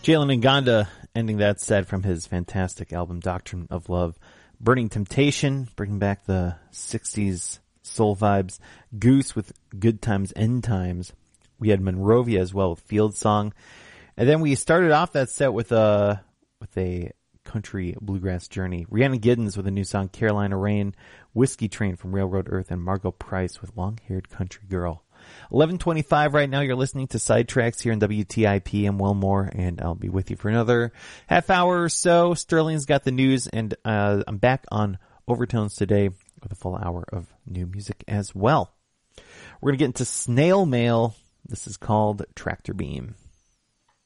Jalen Nganda ending that set from his fantastic album Doctrine of Love. Burning Temptation, bringing back the 60s soul vibes. Goose with Good Times, End Times. We had Monrovia as well with Field Song. And then we started off that set with a country bluegrass journey. Rhiannon Giddens with a new song, Carolina Rain. Whiskey Train from Railroad Earth, and Margot Price with Long-Haired Country Girl. 11:25 right now. You're listening to Sidetracks here on WTIP. I'm Will Moore, and I'll be with you for another half hour or so. Sterling's got the news, and I'm back on Overtones today with a full hour of new music as well. We're going to get into Snail Mail. This is called Tractor Beam.